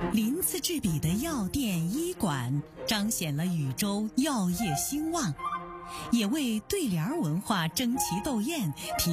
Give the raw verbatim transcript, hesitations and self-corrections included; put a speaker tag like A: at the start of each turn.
A: 鳞次栉比的药店医馆彰显了禹州药业兴旺，也为对联文化争奇斗艳提